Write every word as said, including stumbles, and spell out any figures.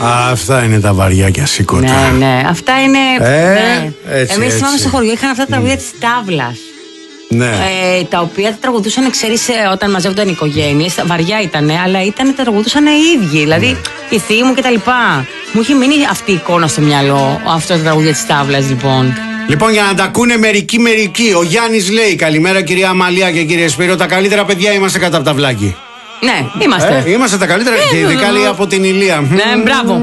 Α, αυτά είναι τα βαριά και ασήκωτα. Ναι, ναι, αυτά είναι. Ε, ναι. έτσι, Εμείς θυμάμαι έτσι. στο χωριό είχαν αυτά τα τραγούδια της τάβλας. Ναι. Ε, τα οποία τα τραγουδούσαν, ξέρεις, όταν μαζεύονταν οι οικογένειες. Βαριά ήτανε, αλλά ήταν, τα τραγουδούσαν οι ίδιοι. Δηλαδή, ναι. η θεία μου κτλ. Μου είχε μείνει αυτή η εικόνα στο μυαλό, αυτό το τραγούδια της τάβλας, λοιπόν. Λοιπόν, για να τα ακούνε μερικοί μερικοί, ο Γιάννης λέει: καλημέρα, κυρία Αμαλία και κύριε Σπύρο. Τα καλύτερα παιδιά είμαστε κατά από τα βλάκι. Ναι, είμαστε. Ε, είμαστε τα καλύτερα, Ε, και ειδικά λέει από την Ηλία. Ναι, μπράβο.